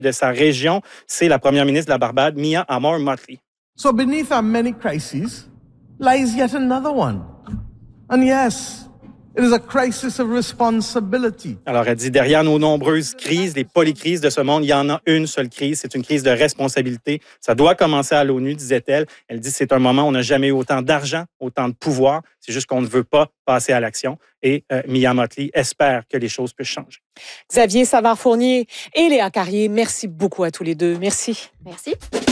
de sa région. C'est la première ministre de la Barbade, Mia Amor-Motley. So beneath our many crises lies yet another one. And yes, it is a crisis of responsibility. Alors, elle dit, derrière nos nombreuses crises, les polycrises de ce monde, il y en a une seule crise, c'est une crise de responsabilité. Ça doit commencer à l'ONU, disait-elle. Elle dit, c'est un moment où on n'a jamais eu autant d'argent, autant de pouvoir. C'est juste qu'on ne veut pas passer à l'action. Et Mia Motley espère que les choses puissent changer. Xavier Savard-Fournier et Léa Carrier, merci beaucoup à tous les deux. Merci. Merci.